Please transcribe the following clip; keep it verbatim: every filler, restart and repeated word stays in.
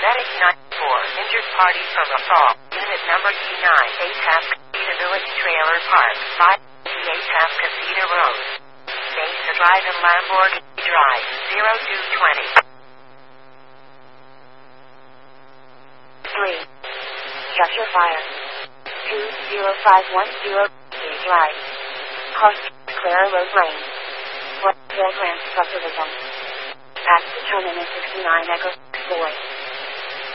Medic ninety-four, injured party from assault. Unit number T nine, eight half Casita Village Trailer Park, five eight half Casita Road. Mesa Drive and Lamborghini Drive, zero two twenty. three. Structure fire. two zero five one zero, Drive. Coast, Clara Rose Lane. Westville Grant Subdivision. Pass to terminus sixty-nine Echo Boy.